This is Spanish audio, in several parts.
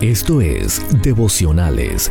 Esto es Devocionales.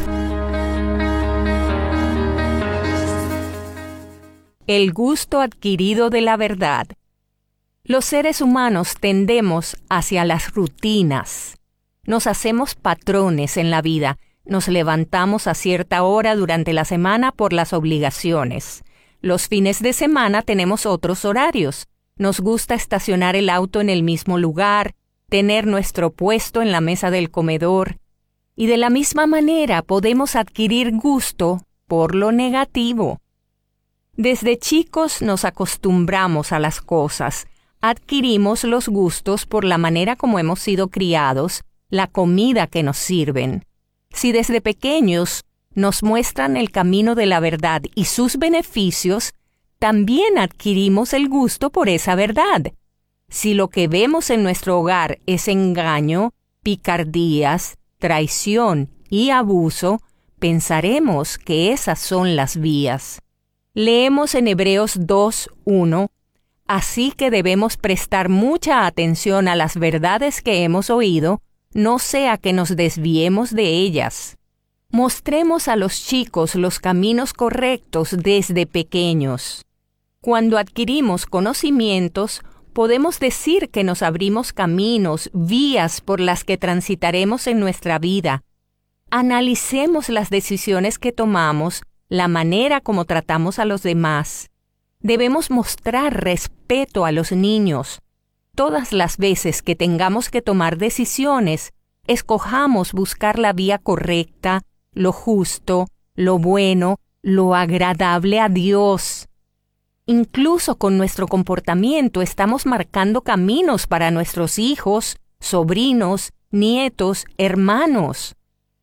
El gusto adquirido de la verdad. Los seres humanos tendemos hacia las rutinas. Nos hacemos patrones en la vida. Nos levantamos a cierta hora durante la semana por las obligaciones. Los fines de semana tenemos otros horarios. Nos gusta estacionar el auto en el mismo lugar, tener nuestro puesto en la mesa del comedor. Y de la misma manera podemos adquirir gusto por lo negativo. Desde chicos nos acostumbramos a las cosas. Adquirimos los gustos por la manera como hemos sido criados, la comida que nos sirven. Si desde pequeños nos muestran el camino de la verdad y sus beneficios, también adquirimos el gusto por esa verdad. Si lo que vemos en nuestro hogar es engaño, picardías, traición y abuso, pensaremos que esas son las vías. Leemos en Hebreos 2:1, así que debemos prestar mucha atención a las verdades que hemos oído, no sea que nos desviemos de ellas. Mostremos a los chicos los caminos correctos desde pequeños. Cuando adquirimos conocimientos, podemos decir que nos abrimos caminos, vías por las que transitaremos en nuestra vida. Analicemos las decisiones que tomamos, la manera como tratamos a los demás. Debemos mostrar respeto a los niños. Todas las veces que tengamos que tomar decisiones, escojamos buscar la vía correcta, lo justo, lo bueno, lo agradable a Dios. Incluso con nuestro comportamiento estamos marcando caminos para nuestros hijos, sobrinos, nietos, hermanos.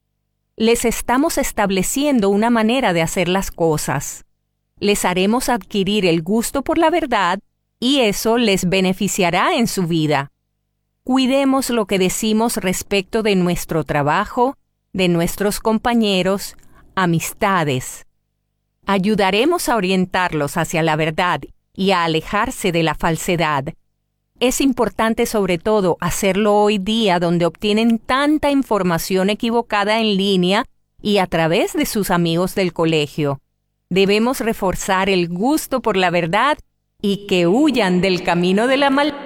Les estamos estableciendo una manera de hacer las cosas. Les haremos adquirir el gusto por la verdad y eso les beneficiará en su vida. Cuidemos lo que decimos respecto de nuestro trabajo, de nuestros compañeros, amistades. Ayudaremos a orientarlos hacia la verdad y a alejarse de la falsedad. Es importante sobre todo hacerlo hoy día donde obtienen tanta información equivocada en línea y a través de sus amigos del colegio. Debemos reforzar el gusto por la verdad y que huyan del camino de la maldad.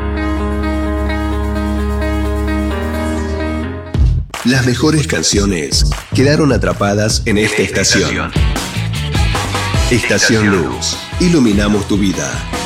Las mejores canciones quedaron atrapadas en esta estación. Estación Luz. Iluminamos tu vida.